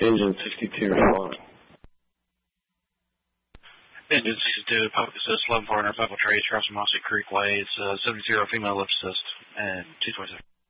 Engine 62 responding. Engine 62, public assist, 11-400, Pebble Trace, crossing Mossy Creek Way. It's 70 female lift assist, and 227.